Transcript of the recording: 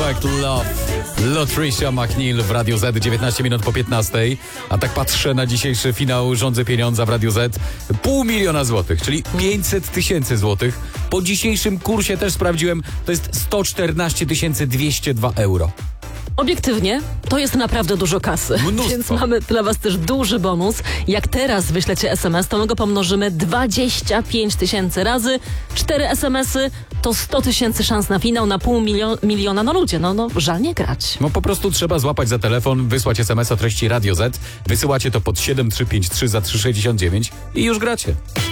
Perfect Love. Latricia McNeil w Radiu Z, 19 minut po 15. A tak patrzę na dzisiejszy finał Rządzę Pieniądza w Radiu Z. 500 000 złotych, czyli 500 000 złotych. Po dzisiejszym kursie też sprawdziłem, to jest 114 202 euro. Obiektywnie, to jest naprawdę dużo kasy. Mnóstwo. Więc mamy dla was też duży bonus. Jak teraz wyślecie SMS, to my go pomnożymy 25 000 razy. 4 SMS-y to 100 000 szans na finał, na 500 000. No ludzie, no żal nie grać. No po prostu trzeba złapać za telefon, wysłać SMS o treści Radio Z. Wysyłacie to pod 7353 za 369 i już gracie.